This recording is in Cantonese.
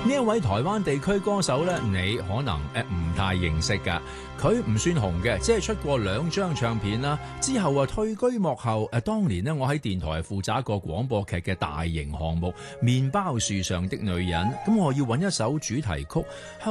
呢一位台灣地區歌手咧，你可能唔太認識㗎。佢唔算紅嘅，只係出過2張唱片啦。之後啊退居幕後。當年呢，我喺電台負責一個廣播劇嘅大型項目《麵包樹上的女人》，咁我要揾一首主題曲。